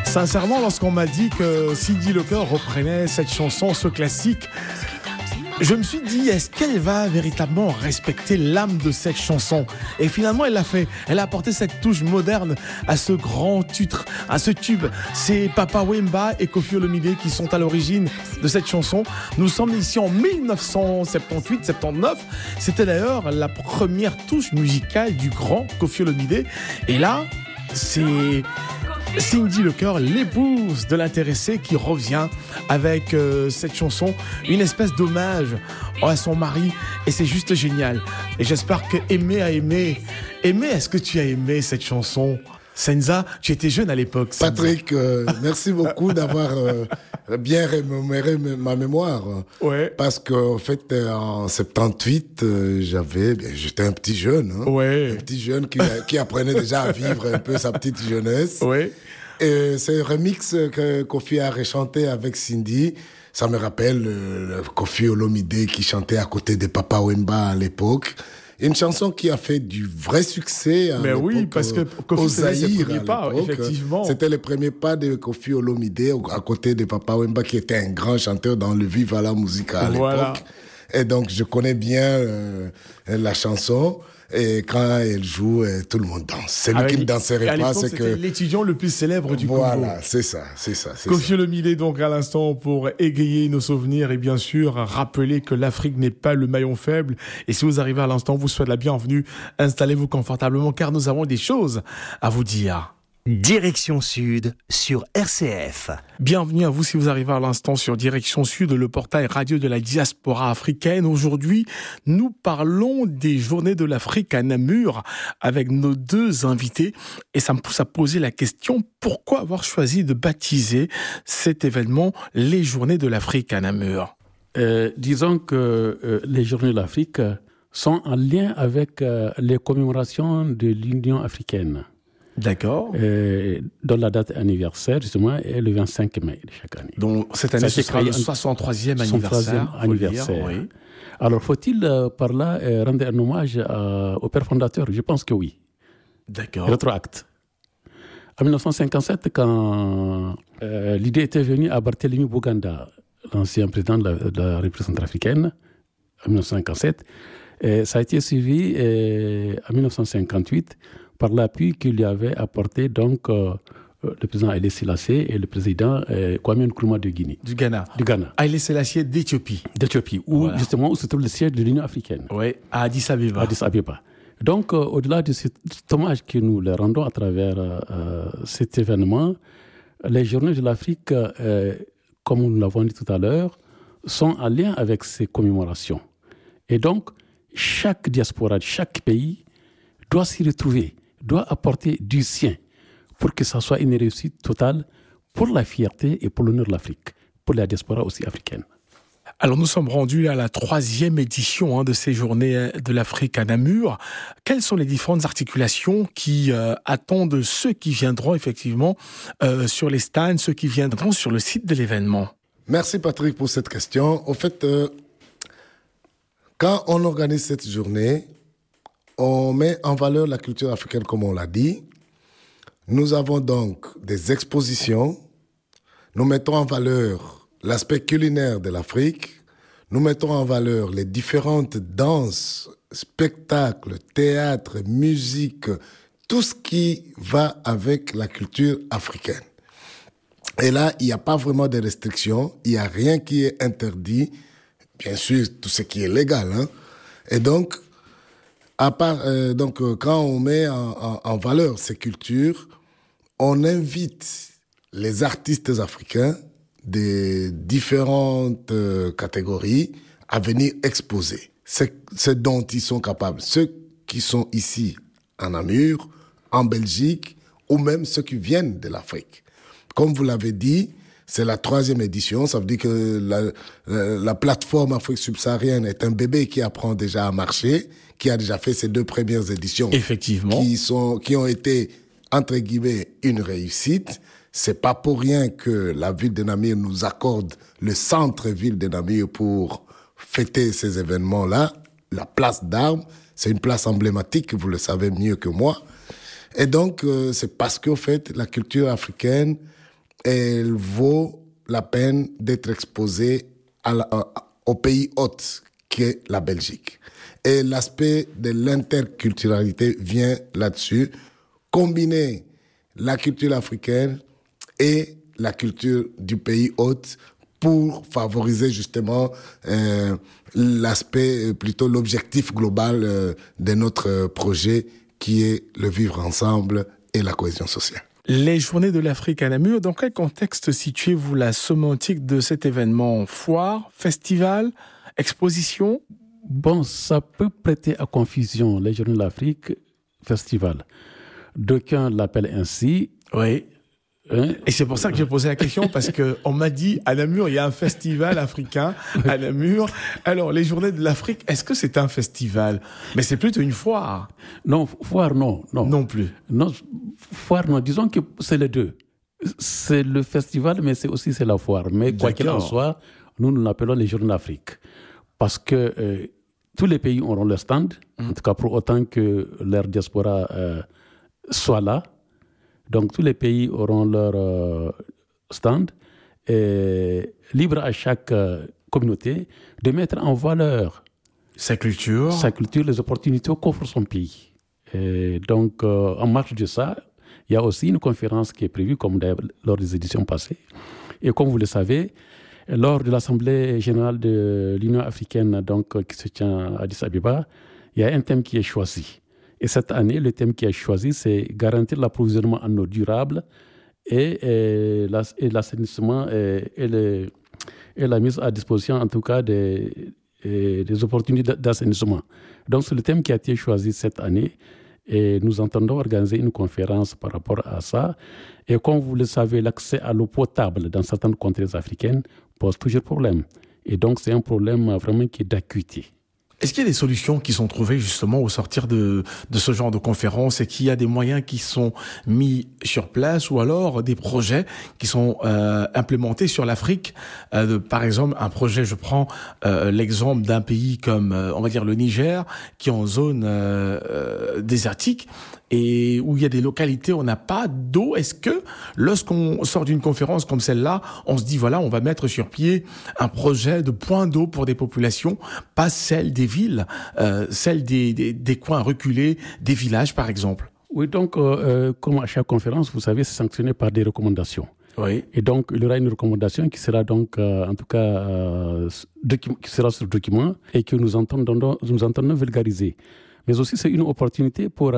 Sincèrement, lorsqu'on m'a dit que Cyndi Lauper reprenait cette chanson, ce classique, je me suis dit, est-ce qu'elle va véritablement respecter l'âme de cette chanson? Et finalement, elle l'a fait. Elle a apporté cette touche moderne à ce grand titre, à ce tube. C'est Papa Wemba et Koffi Olomide qui sont à l'origine de cette chanson. Nous sommes ici en 1978-79. C'était d'ailleurs la première touche musicale du grand Koffi Olomide. Et là, c'est Cyndi Lauper, l'épouse de l'intéressé, qui revient avec cette chanson, une espèce d'hommage à son mari, et c'est juste génial. Et j'espère que Aimé a aimé. Aimé, est-ce que tu as aimé cette chanson? Senza, tu étais jeune à l'époque. Senza. Patrick, merci beaucoup d'avoir bien remémoré ma mémoire. Ouais. Parce qu'en fait, en 78, j'étais un petit jeune. Hein, ouais. Un petit jeune qui apprenait déjà à vivre un peu sa petite jeunesse. Ouais. Et ce remix que Koffi a rechanté avec Cyndi, ça me rappelle Koffi Olomide qui chantait à côté de Papa Wemba à l'époque. Une chanson qui a fait du vrai succès à l'époque, oui, parce que Koffi faisait ses premiers pas, effectivement. C'était les premiers pas de Koffi Olomide à côté de Papa Wemba, qui était un grand chanteur dans le Viva la Musica à l'époque. Et donc, je connais bien la chanson. Et quand elle joue, tout le monde danse. Celui qui ne danserait pas, c'est que... l'étudiant le plus célèbre du Congo. Voilà, c'est ça. Koffi Olomide, donc, à l'instant, pour égayer nos souvenirs et bien sûr, rappeler que l'Afrique n'est pas le maillon faible. Et si vous arrivez à l'instant, vous souhaitez la bienvenue. Installez-vous confortablement, car nous avons des choses à vous dire. Direction Sud sur RCF. Bienvenue à vous si vous arrivez à l'instant sur Direction Sud, le portail radio de la diaspora africaine. Aujourd'hui, nous parlons des Journées de l'Afrique à Namur avec nos deux invités. Et ça me pousse à poser la question, pourquoi avoir choisi de baptiser cet événement les Journées de l'Afrique à Namur? Disons que les Journées de l'Afrique sont en lien avec les commémorations de l'Union africaine. D'accord. Dont la date anniversaire, justement, est le 25 mai de chaque année. Donc, cette année, ce sera le 63e anniversaire. Oui. Alors, faut-il, par là, rendre un hommage au père fondateur? Je pense que oui. D'accord. Rétroacte. En 1957, quand l'idée était venue à Barthélemy Boganda, l'ancien président de la République centrafricaine, en 1957, ça a été suivi en 1958 par l'appui qu'il lui avait apporté donc le président Haïlé Sélassié et le président Kwame Nkrumah de Guinée. Du Ghana. Haïlé Sélassié d'Éthiopie. Où justement où se trouve le siège de l'Union africaine. Oui, à Addis Abeba. Donc au-delà de cet hommage que nous leur rendons à travers cet événement, les Journées de l'Afrique, comme nous l'avons dit tout à l'heure, sont en lien avec ces commémorations. Et donc, chaque diaspora de chaque pays doit s'y retrouver, doit apporter du sien pour que ça soit une réussite totale pour la fierté et pour l'honneur de l'Afrique, pour la diaspora aussi africaine. Alors nous sommes rendus à la 3e édition de ces Journées de l'Afrique à Namur. Quelles sont les différentes articulations qui attendent ceux qui viendront effectivement sur les stands, ceux qui viendront sur le site de l'événement? Merci Patrick pour cette question. En fait, quand on organise cette journée, on met en valeur la culture africaine comme on l'a dit. Nous avons donc des expositions. Nous mettons en valeur l'aspect culinaire de l'Afrique. Nous mettons en valeur les différentes danses, spectacles, théâtre, musique, tout ce qui va avec la culture africaine. Et là, il n'y a pas vraiment de restrictions. Il n'y a rien qui est interdit. Bien sûr, tout ce qui est légal. Hein. Et donc, quand on met en valeur ces cultures, on invite les artistes africains des différentes catégories à venir exposer ce dont ils sont capables. Ceux qui sont ici en Namur, en Belgique, ou même ceux qui viennent de l'Afrique. Comme vous l'avez dit, c'est la 3e édition. Ça veut dire que la plateforme Afrique subsaharienne est un bébé qui apprend déjà à marcher, qui a déjà fait ses 2 premières éditions. Effectivement. Qui ont été, entre guillemets, une réussite. C'est pas pour rien que la ville de Namur nous accorde le centre-ville de Namur pour fêter ces événements-là. La place d'Armes, c'est une place emblématique, vous le savez mieux que moi. Et donc, c'est parce qu'en fait, la culture africaine elle vaut la peine d'être exposée au pays hôte qu'est la Belgique. Et l'aspect de l'interculturalité vient là-dessus, combiner la culture africaine et la culture du pays hôte pour favoriser justement l'aspect, plutôt l'objectif global de notre projet qui est le vivre ensemble et la cohésion sociale. Les Journées de l'Afrique à Namur, dans quel contexte situez-vous la sémantique de cet événement? Foire, festival, exposition? Bon, ça peut prêter à confusion, les Journées de l'Afrique, festival. D'aucuns l'appellent ainsi. Oui. Et c'est pour ça que j'ai posé la question, parce qu'on m'a dit, à Namur, il y a un festival africain, à Namur. Alors, les Journées de l'Afrique, est-ce que c'est un festival? Mais c'est plutôt une foire. Non, foire, non. Non plus. Non, foire, non. Disons que c'est les deux. C'est le festival, mais c'est la foire. Mais quoi qu'il en soit, nous l'appelons les Journées de l'Afrique. Parce que tous les pays auront leur stand, en tout cas pour autant que leur diaspora soit là. Donc, tous les pays auront leur stand, et libre à chaque communauté de mettre en valeur sa culture, les opportunités qu'offre son pays. Et donc, en marge de ça, il y a aussi une conférence qui est prévue, comme lors des éditions passées. Et comme vous le savez, lors de l'Assemblée générale de l'Union africaine, donc, qui se tient à Addis Abeba, il y a un thème qui est choisi. Et cette année, le thème qui est choisi, c'est garantir l'approvisionnement en eau durable et l'assainissement et la mise à disposition, en tout cas, des opportunités d'assainissement. Donc, c'est le thème qui a été choisi cette année. Et nous entendons organiser une conférence par rapport à ça. Et comme vous le savez, l'accès à l'eau potable dans certaines contrées africaines pose toujours problème. Et donc, c'est un problème vraiment qui est d'acuité. Est-ce qu'il y a des solutions qui sont trouvées justement au sortir de ce genre de conférence, et qu'il y a des moyens qui sont mis sur place, ou alors des projets qui sont implémentés sur l'Afrique? Par exemple, un projet, je prends l'exemple d'un pays comme, on va dire, le Niger, qui est en zone désertique, et où il y a des localités où on n'a pas d'eau. Est-ce que lorsqu'on sort d'une conférence comme celle-là, on se dit, voilà, on va mettre sur pied un projet de point d'eau pour des populations, pas celle des villes, celle des coins reculés, des villages par exemple? Oui, donc comme à chaque conférence, vous savez, c'est sanctionné par des recommandations. Oui. Et donc, il y aura une recommandation qui sera donc, en tout cas, qui sera sur le document, et que nous entendons vulgariser. Mais aussi, c'est une opportunité pour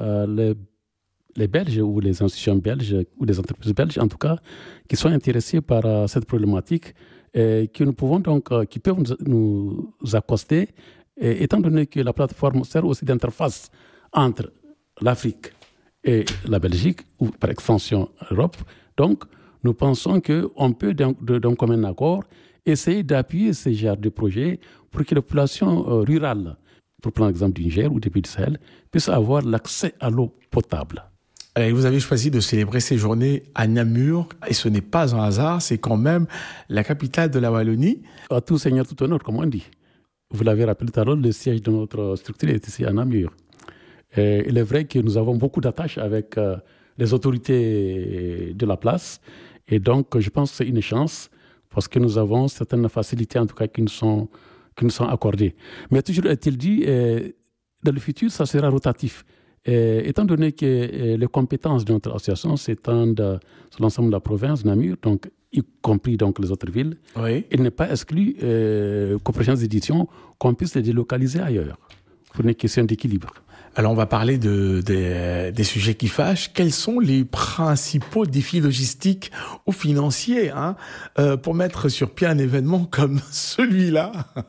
les Belges ou les institutions belges ou les entreprises belges, en tout cas, qui sont intéressées par cette problématique, et que nous pouvons donc, qui peuvent nous accoster, et étant donné que la plateforme sert aussi d'interface entre l'Afrique et la Belgique, ou par extension l'Europe. Donc, nous pensons qu'on peut, d'un commun accord, essayer d'appuyer ce genre de projet pour que les populations rurales, pour prendre l'exemple du Niger ou des pays du Sahel, puissent avoir l'accès à l'eau potable. Et vous avez choisi de célébrer ces journées à Namur, et ce n'est pas un hasard, c'est quand même la capitale de la Wallonie. À tout seigneur, tout honneur, comme on dit. Vous l'avez rappelé tout à l'heure, le siège de notre structure est ici à Namur. Et il est vrai que nous avons beaucoup d'attaches avec les autorités de la place, et donc je pense que c'est une chance, parce que nous avons certaines facilités, en tout cas, qui nous sont accordées. Mais toujours est-il dit, dans le futur, ça sera rotatif. Étant donné que les compétences de notre association s'étendent sur l'ensemble de la province, Namur, donc, y compris donc, les autres villes, oui. Il n'est pas exclu qu'aux prochaines éditions, qu'on puisse les délocaliser ailleurs, pour une question d'équilibre. Alors, on va parler des sujets qui fâchent. Quels sont les principaux défis logistiques ou financiers pour mettre sur pied un événement comme celui-là?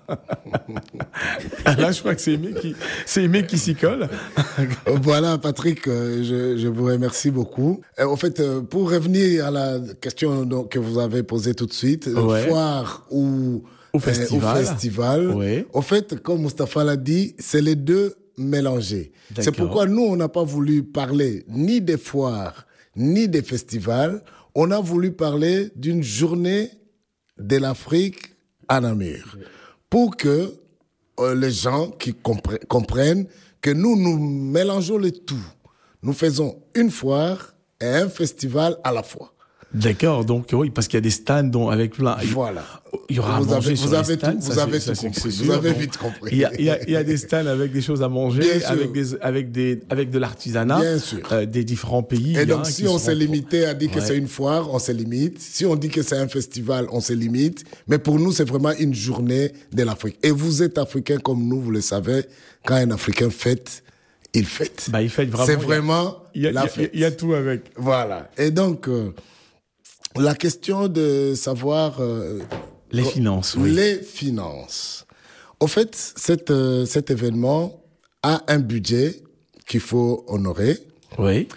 Là, je crois que c'est Aimé qui s'y colle. Voilà, Patrick, je vous remercie beaucoup. En fait, pour revenir à la question que vous avez posée tout de suite, ouais. Foire ou festival. Ouais. En fait, comme Moustapha l'a dit, c'est les deux mélangés. D'accord. C'est pourquoi nous, on n'a pas voulu parler ni des foires, ni des festivals. On a voulu parler d'une journée de l'Afrique à Namur. Pour que les gens qui comprennent que nous mélangeons le tout. Nous faisons une foire et un festival à la fois. D'accord, donc oui, parce qu'il y a des stands avec plein. Voilà. Il y aura à manger sur les stands. Vous avez tout compris. Vous avez vite compris. Il y a des stands avec des choses à manger, avec de l'artisanat, des différents pays. Et donc, si on s'est limité à dire que c'est une foire, on se limite. Si on dit que c'est un festival, on se limite. Mais pour nous, c'est vraiment une journée de l'Afrique. Et vous êtes africain comme nous, vous le savez. Quand un Africain fête, il fête. Il fête vraiment. C'est vraiment la fête. Il y a tout avec. Voilà. Et donc, la question de savoir... les finances, oui. Les finances. Au fait, cet événement a un budget qu'il faut honorer. Oui.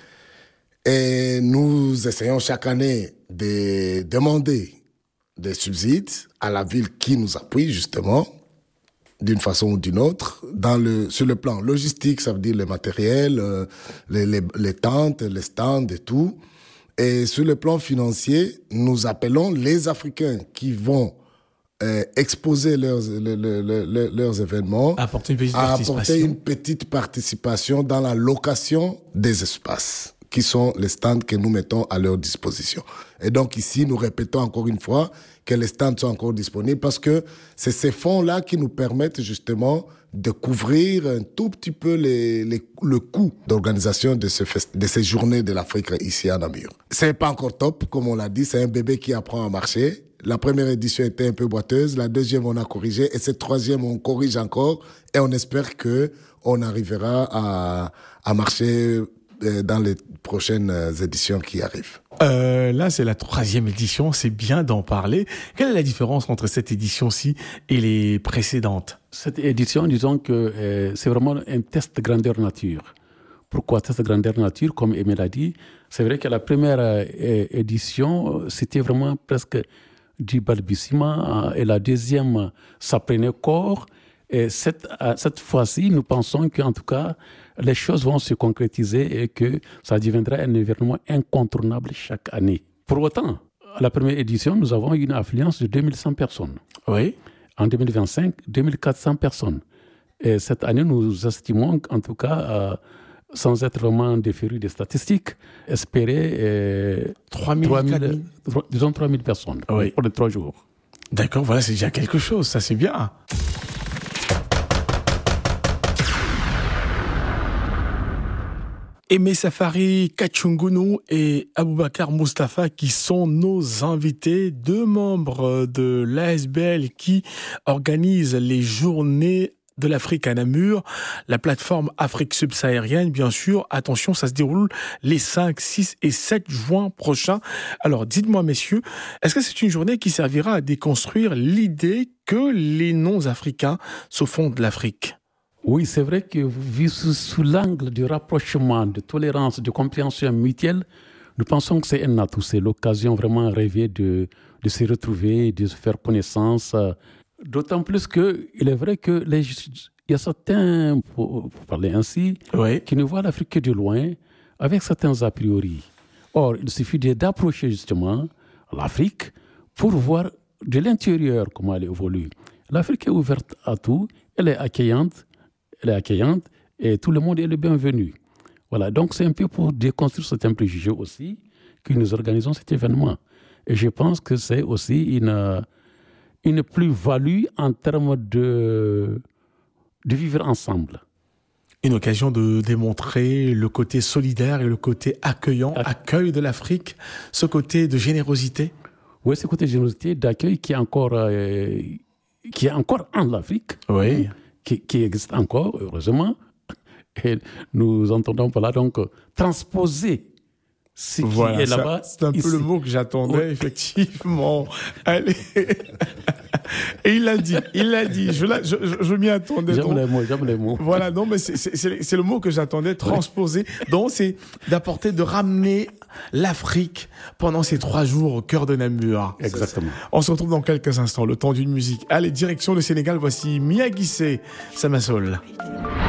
Et nous essayons chaque année de demander des subsides à la ville qui nous appuie, justement, d'une façon ou d'une autre, sur le plan logistique, ça veut dire le matériel, les tentes, les stands et tout. Et sur le plan financier, nous appelons les Africains qui vont exposer leurs événements à apporter une petite participation dans la location des espaces, qui sont les stands que nous mettons à leur disposition. Et donc ici, nous répétons encore une fois que les stands sont encore disponibles parce que c'est ces fonds-là qui nous permettent justement de couvrir un tout petit peu le coût d'organisation de ces journées de l'Afrique ici à Namur. C'est pas encore top, comme on l'a dit, c'est un bébé qui apprend à marcher. La première édition était un peu boiteuse, la deuxième on a corrigé et cette troisième on corrige encore et on espère que on arrivera à marcher dans les prochaines éditions qui arrivent. Là, c'est la 3e édition, c'est bien d'en parler. Quelle est la différence entre cette édition-ci et les précédentes ? Cette édition, disons que c'est vraiment un test grandeur nature. Pourquoi test grandeur nature ? Comme Aimé l'a dit, c'est vrai que la première édition, c'était vraiment presque du balbutiement et la deuxième, ça prenait corps. Et cette fois-ci, nous pensons qu'en tout cas, les choses vont se concrétiser et que ça deviendra un événement incontournable chaque année. Pour autant, à la première édition, nous avons une affluence de 2100 personnes. Oui. En 2025, 2400 personnes. Et cette année, nous estimons qu'en tout cas, sans être vraiment des férus des statistiques, espérer 3000 personnes pour les 3 jours. D'accord, voilà, c'est déjà quelque chose, ça c'est bien. Aimé Safari Kachungunu et Aboubakar Mustafa qui sont nos invités, 2 membres de l'ASBL qui organisent les journées de l'Afrique à Namur, la plateforme Afrique subsaharienne, bien sûr. Attention, ça se déroule les 5, 6 et 7 juin prochains. Alors, dites-moi, messieurs, est-ce que c'est une journée qui servira à déconstruire l'idée que les non-africains se font de l'Afrique ? Oui, c'est vrai que vu sous l'angle du rapprochement, de tolérance, de compréhension mutuelle, nous pensons que c'est un atout. C'est l'occasion vraiment rêvée de se retrouver, de se faire connaissance. D'autant plus qu'il est vrai que il y a certains, pour parler ainsi, qui ne voient l'Afrique que de loin, avec certains a priori. Or, il suffit d'approcher justement l'Afrique pour voir de l'intérieur comment elle évolue. L'Afrique est ouverte à tout, elle est accueillante et tout le monde est le bienvenu. Voilà, donc c'est un peu pour déconstruire certains préjugés aussi que nous organisons cet événement. Et je pense que c'est aussi une plus-value en termes de vivre ensemble. Une occasion de démontrer le côté solidaire et le côté accueillant, accueil de l'Afrique, ce côté de générosité. Oui, ce côté de générosité, d'accueil qui est encore en Afrique. Oui. Qui existe encore, heureusement. Et nous entendons par là donc transposer ce qui est là-bas. C'est un peu le mot que j'attendais, effectivement. Allez. Et il l'a dit. Je m'y attendais. J'aime les mots. Voilà, non, mais c'est le mot que j'attendais, transposer. Donc, c'est de ramener l'Afrique pendant ces 3 jours au cœur de Namur. Exactement. On se retrouve dans quelques instants, le temps d'une musique. Allez, direction le Sénégal, voici Mia Guissé, Samassol.